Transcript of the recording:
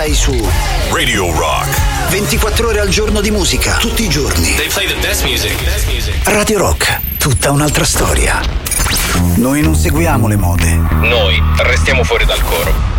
sei su Radio Rock. 24 ore al giorno di musica, tutti i giorni. They play the best music. Radio Rock, tutta un'altra storia. Noi non seguiamo le mode. Noi restiamo fuori dal coro.